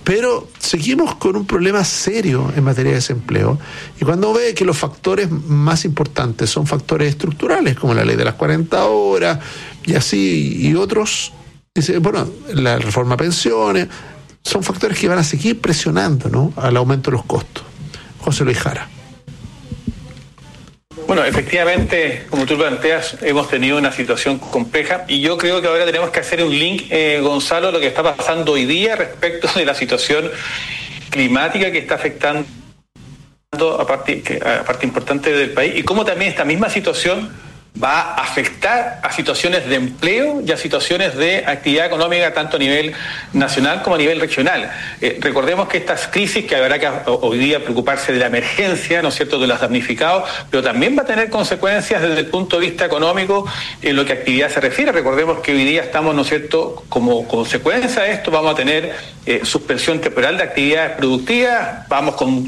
Pero seguimos con un problema serio en materia de desempleo, y cuando ve que los factores más importantes son factores estructurales, como la ley de las 40 horas, y así, y otros, dice, bueno, la reforma a pensiones, son factores que van a seguir presionando, ¿no?, al aumento de los costos. José Luis Jara. Bueno, efectivamente, como tú planteas, hemos tenido una situación compleja y yo creo que ahora tenemos que hacer un link, Gonzalo, lo que está pasando hoy día respecto de la situación climática que está afectando a parte importante del país, y cómo también esta misma situación va a afectar a situaciones de empleo y a situaciones de actividad económica tanto a nivel nacional como a nivel regional. Recordemos que estas crisis, que habrá que hoy día preocuparse de la emergencia, ¿no es cierto?, de los damnificados, pero también va a tener consecuencias desde el punto de vista económico en lo que a actividad se refiere. Recordemos que hoy día estamos, ¿no es cierto?, como consecuencia de esto vamos a tener suspensión temporal de actividades productivas, vamos con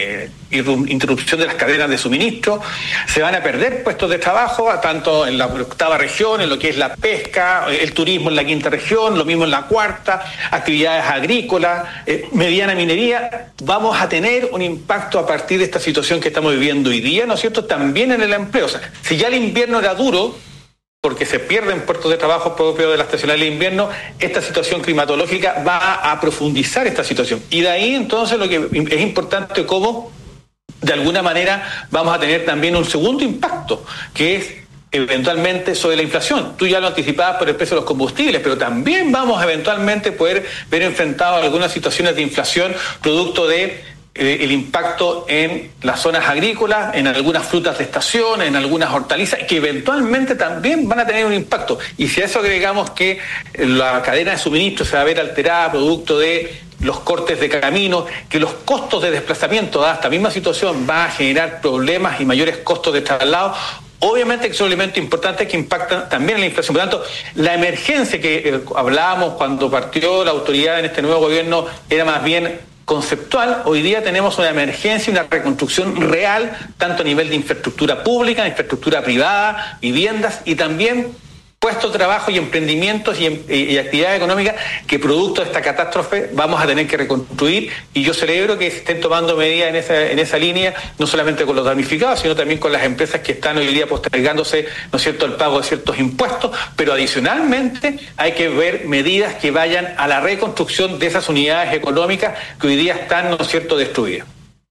interrupción de las cadenas de suministro, se van a perder puestos de trabajo, tanto en la octava región, en lo que es la pesca, el turismo en la quinta región, lo mismo en la cuarta, actividades agrícolas, mediana minería. Vamos a tener un impacto a partir de esta situación que estamos viviendo hoy día, ¿no es cierto?, también en el empleo. O sea, si ya el invierno era duro, porque se pierden puestos de trabajo propios de la estacional de invierno, esta situación climatológica va a profundizar esta situación. Y de ahí entonces lo que es importante, cómo de alguna manera vamos a tener también un segundo impacto, que es eventualmente sobre la inflación. Tú ya lo anticipabas por el precio de los combustibles, pero también vamos a eventualmente poder ver enfrentados algunas situaciones de inflación producto de el impacto en las zonas agrícolas, en algunas frutas de estación, en algunas hortalizas, que eventualmente también van a tener un impacto. Y si a eso agregamos que la cadena de suministro se va a ver alterada producto de los cortes de camino, que los costos de desplazamiento, dada esta misma situación, va a generar problemas y mayores costos de traslado, obviamente que son elementos importantes que impactan también en la inflación. Por lo tanto, la emergencia que hablábamos cuando partió la autoridad en este nuevo gobierno era más bien conceptual. Hoy día tenemos una emergencia y una reconstrucción real, tanto a nivel de infraestructura pública, infraestructura privada, viviendas, y también puestos de trabajo y emprendimientos y actividades económicas que producto de esta catástrofe vamos a tener que reconstruir, y yo celebro que se estén tomando medidas en esa línea, no solamente con los damnificados, sino también con las empresas que están hoy día postergándose, ¿no es cierto?, el pago de ciertos impuestos, pero adicionalmente hay que ver medidas que vayan a la reconstrucción de esas unidades económicas que hoy día están, ¿no es cierto?, destruidas.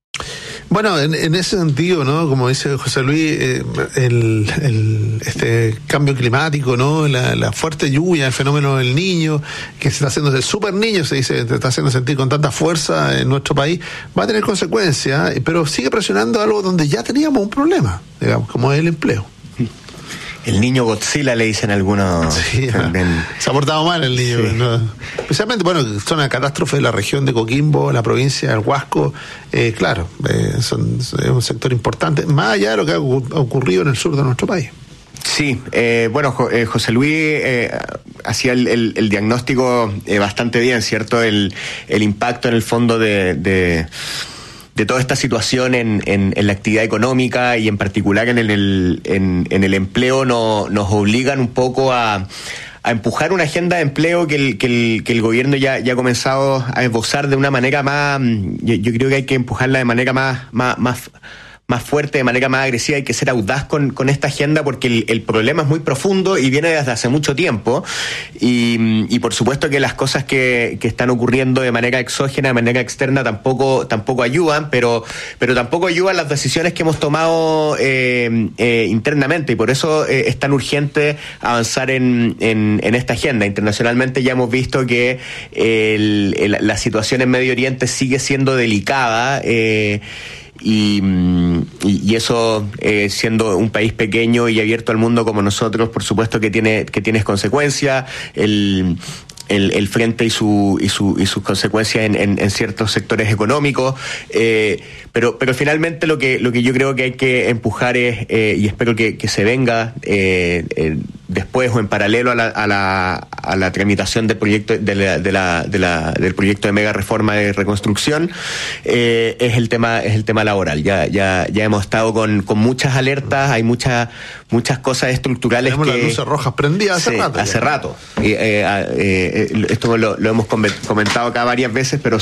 Bueno, en ese sentido, ¿no?, como dice José Luis, este cambio climático, ¿no?, la fuerte lluvia, el fenómeno del niño, que se está haciendo del super niño, se dice, se está haciendo sentir con tanta fuerza en nuestro país, va a tener consecuencias, pero sigue presionando algo donde ya teníamos un problema, digamos, como es el empleo. El niño Godzilla, le dicen algunos. Sí, se ha portado mal el niño, sí. ¿No? Especialmente, bueno, son una catástrofe de la región de Coquimbo, la provincia del Huasco, claro, es un sector importante, más allá de lo que ha ocurrido en el sur de nuestro país. Sí, bueno, José Luis hacía el diagnóstico bastante bien, ¿cierto? El impacto en el fondo de toda esta situación en la actividad económica y en particular en el empleo nos obligan un poco a empujar una agenda de empleo que el gobierno ya ha comenzado a esbozar de una manera más, yo creo que hay que empujarla de manera más fuerte, de manera más agresiva. Hay que ser audaz con esta agenda porque el problema es muy profundo y viene desde hace mucho tiempo, y por supuesto que las cosas que están ocurriendo de manera exógena, de manera externa, tampoco ayudan, pero tampoco ayudan las decisiones que hemos tomado internamente, y por eso es tan urgente avanzar en esta agenda. Internacionalmente ya hemos visto que la situación en Medio Oriente sigue siendo delicada, y eso, siendo un país pequeño y abierto al mundo como nosotros, por supuesto que tiene consecuencias. El frente y sus consecuencias en ciertos sectores económicos, pero finalmente lo que yo creo que hay que empujar es, y espero que se venga después o en paralelo a la tramitación del proyecto del proyecto de mega reforma de reconstrucción, es el tema laboral. Ya hemos estado con muchas alertas, hay muchas cosas estructurales. Tenemos las luces rojas prendidas hace rato. Hace rato. Esto lo hemos comentado acá varias veces, pero